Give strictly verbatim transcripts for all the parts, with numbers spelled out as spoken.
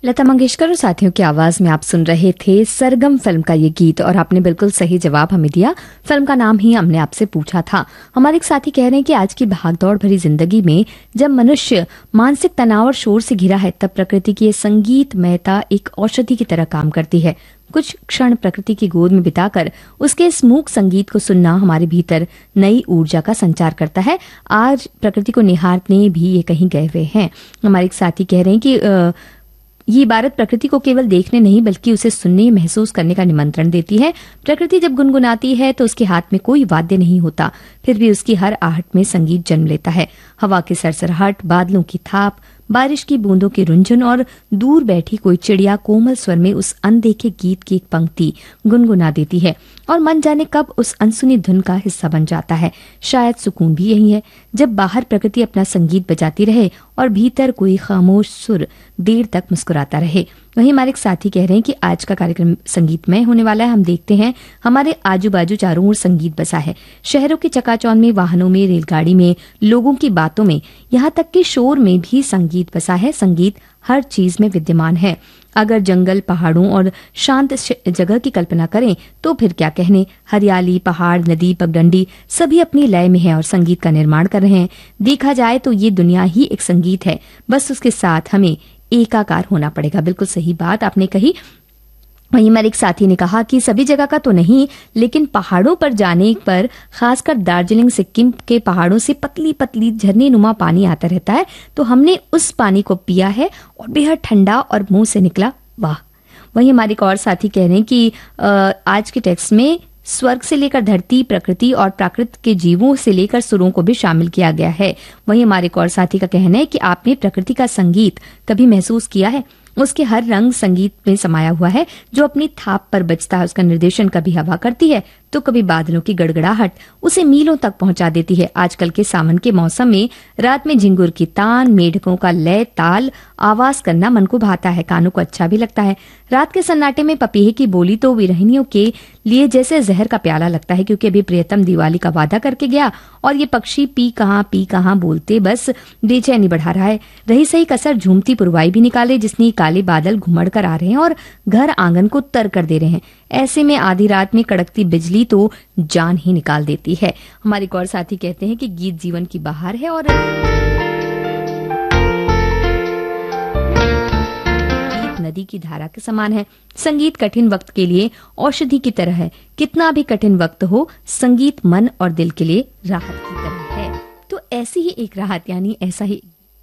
लता मंगेशकर और साथियों की आवाज में आप सुन रहे थे सरगम फिल्म का ये गीत, और आपने बिल्कुल सही जवाब हमें दिया। फिल्म का नाम ही हमने आपसे पूछा था। हमारे एक साथी कह रहे हैं कि आज की भागदौड़ भरी जिंदगी में जब मनुष्य मानसिक तनाव और शोर से घिरा है, तब प्रकृति की संगीतमयता एक औषधि की तरह काम करती है। कुछ क्षण प्रकृति की गोद में बिताकर उसके इस मूक संगीत को सुनना हमारे भीतर नई ऊर्जा का संचार करता है। आज प्रकृति को निहारने भी ये कहीं गए हुए हैं। हमारे एक साथी कह रहे हैं कि आ, ये इबारत प्रकृति को केवल देखने नहीं बल्कि उसे सुनने, महसूस करने का निमंत्रण देती है। प्रकृति जब गुनगुनाती है तो उसके हाथ में कोई वाद्य नहीं होता, फिर भी उसकी हर आहट में संगीत जन्म लेता है। हवा की सरसराहट, बादलों की थाप, बारिश की बूंदों की रुंझुन और दूर बैठी कोई चिड़िया कोमल स्वर में उस अनदेखे गीत की एक पंक्ति गुनगुना देती है, और मन जाने कब उस अनसुनी धुन का हिस्सा बन जाता है। शायद सुकून भी यही है, जब बाहर प्रकृति अपना संगीत बजाती रहे और भीतर कोई खामोश सुर देर तक मुस्कुराता रहे। वहीं हमारे एक साथी कह रहे हैं कि आज का कार्यक्रम संगीतमय होने वाला है। हम देखते हैं हमारे आजू बाजू चारों ओर संगीत बसा है। शहरों के चकाचौंध में, वाहनों में, रेलगाड़ी में, लोगों की बातों में, यहाँ तक कि शोर में भी संगीत बसा है। संगीत हर चीज में विद्यमान है। अगर जंगल, पहाड़ों और शांत जगह की कल्पना करें तो फिर क्या कहने। हरियाली, पहाड़, नदी, पगडंडी सभी अपनी लय में है और संगीत का निर्माण कर रहे हैं। देखा जाए तो ये दुनिया ही एक संगीत है, बस उसके साथ हमें एकाकार होना पड़ेगा। बिल्कुल सही बात आपने कही। वहीं मेरे एक साथी ने कहा कि सभी जगह का तो नहीं, लेकिन पहाड़ों पर जाने पर, खासकर दार्जिलिंग, सिक्किम के पहाड़ों से पतली पतली झरने नुमा पानी आता रहता है, तो हमने उस पानी को पिया है और बेहद ठंडा और मुंह से निकला वाह। वहीं हमारे एक और साथी कह रहे हैं कि आ, आज के टेक्स्ट में स्वर्ग से लेकर धरती, प्रकृति और प्राकृत के जीवों से लेकर सुरों को भी शामिल किया गया है। वहीं हमारे एक और साथी का कहना है कि आपने प्रकृति का संगीत कभी महसूस किया है? उसके हर रंग संगीत में समाया हुआ है, जो अपनी थाप पर बजता है। उसका निर्देशन कभी हवा करती है तो कभी बादलों की गड़गड़ाहट उसे मीलों तक पहुंचा देती है। आजकल के सावन के मौसम में रात में झिंगुर की तान, मेढकों का लय ताल आवाज करना मन को भाता है, कानों को अच्छा भी लगता है। रात के सन्नाटे में पपीहे की बोली तो विरहिणियों के लिए जैसे जहर का प्याला लगता है, क्योंकि अभी प्रियतम दिवाली का वादा करके गया और ये पक्षी पी कहां पी कहां बोलते बस बेचैनी बढ़ा रहा है। रही सही कसर झूमती पुरवाई भी निकाले, जिसने काले बादल घुमड़ कर आ रहे हैं और घर आंगन को तर कर दे रहे हैं। ऐसे में आधी रात में कड़कती बिजली तो जान ही निकाल देती है। हमारे एक और साथी कहते हैं कि गीत जीवन की बहार है और गीत नदी की धारा के समान है। संगीत कठिन वक्त के लिए औषधि की तरह है। कितना भी कठिन वक्त हो, संगीत मन और दिल के लिए राहत की तरह है। तो ऐसी ही एक राहत, यानी ऐसा ही।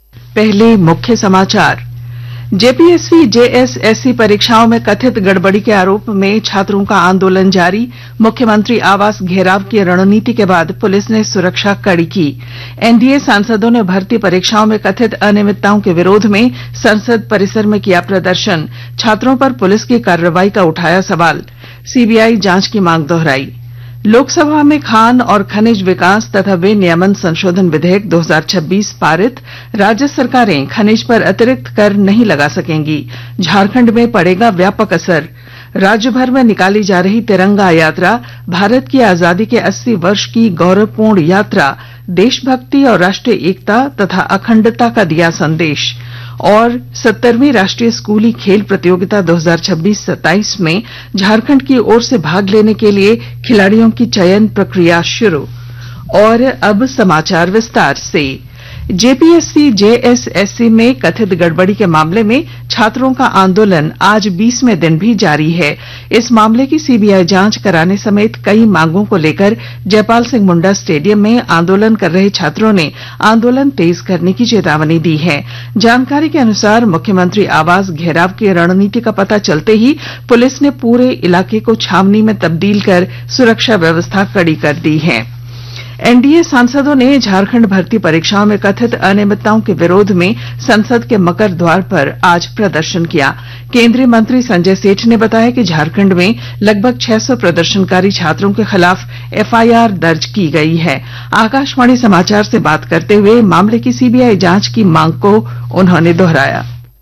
पहले मुख्य समाचार। जेपीएससी जेएसएससी परीक्षाओं में कथित गड़बड़ी के आरोप में छात्रों का आंदोलन जारी। मुख्यमंत्री आवास घेराव की रणनीति के बाद पुलिस ने सुरक्षा कड़ी की। एनडीए सांसदों ने भर्ती परीक्षाओं में कथित अनियमितताओं के विरोध में संसद परिसर में किया प्रदर्शन। छात्रों पर पुलिस की कार्रवाई का उठाया सवाल। सीबीआई जांच की मांग दोहराई। लोकसभा में खान और खनिज विकास तथा विनियमन संशोधन विधेयक दो हज़ार छब्बीस पारित। राज्य सरकारें खनिज पर अतिरिक्त कर नहीं लगा सकेंगी। झारखंड में पड़ेगा व्यापक असर। राज्य भर में निकाली जा रही तिरंगा यात्रा भारत की आजादी के अस्सी वर्ष की गौरवपूर्ण यात्रा देशभक्ति और राष्ट्रीय एकता तथा अखंडता का दिया संदेश। और सत्तरवीं राष्ट्रीय स्कूली खेल प्रतियोगिता दो हज़ार छब्बीस सत्ताईस में झारखंड की ओर से भाग लेने के लिए खिलाड़ियों की चयन प्रक्रिया शुरू। और अब समाचार विस्तार से। जेपीएससी जेएसएससी में कथित गड़बड़ी के मामले में छात्रों का आंदोलन आज बीसवें दिन भी जारी है। इस मामले की सीबीआई जांच कराने समेत कई मांगों को लेकर जयपाल सिंह मुंडा स्टेडियम में आंदोलन कर रहे छात्रों ने आंदोलन तेज करने की चेतावनी दी है। जानकारी के अनुसार मुख्यमंत्री आवास घेराव की रणनीति का पता चलते ही पुलिस ने पूरे इलाके को छावनी में तब्दील कर सुरक्षा व्यवस्था कड़ी कर दी है। एनडीए सांसदों ने झारखंड भर्ती परीक्षाओं में कथित अनियमितताओं के विरोध में संसद के मकर द्वार पर आज प्रदर्शन किया। केंद्रीय मंत्री संजय सेठ ने बताया कि झारखंड में लगभग छह सौ प्रदर्शनकारी छात्रों के खिलाफ एफआईआर दर्ज की गई है। आकाशवाणी समाचार से बात करते हुए मामले की सीबीआई जांच की मांग को उन्होंने दोहराया।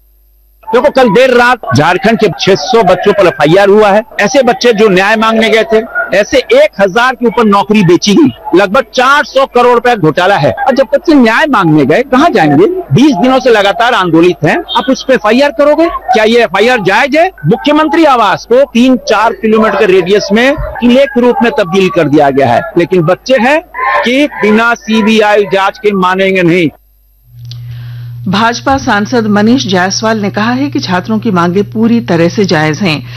देखो, कल देर रात झारखंड के छह सौ बच्चों पर एफआईआर हुआ है। ऐसे बच्चे जो न्याय मांगने गए थे, ऐसे एक हजार के ऊपर नौकरी बेची गई। लगभग चार सौ करोड़ रुपया घोटाला है। और जब बच्चे न्याय मांगने गए, कहाँ जाएंगे? बीस दिनों से लगातार आंदोलित हैं, आप उस पर एफ आई आर करोगे? क्या ये एफ आई आर जायज है? मुख्यमंत्री आवास को तीन चार किलोमीटर के रेडियस में किले के रूप में तब्दील कर दिया गया है, लेकिन बच्चे हैं कि बिना सी बी आई जांच के मानेंगे नहीं। भाजपा सांसद मनीष जायसवाल ने कहा है कि छात्रों की मांगे पूरी तरह से जायज हैं।